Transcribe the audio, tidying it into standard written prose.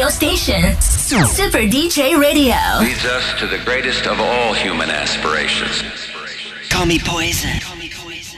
radio station, Super DJ Radio. Leads us to the greatest of all human aspirations. Call me Poison.